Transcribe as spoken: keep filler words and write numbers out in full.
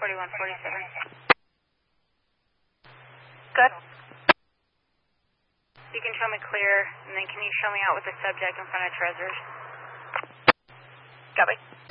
forty-one forty-seven. Good. You can show me clear, and then can you show me out with the subject in front of Treasures? Copy.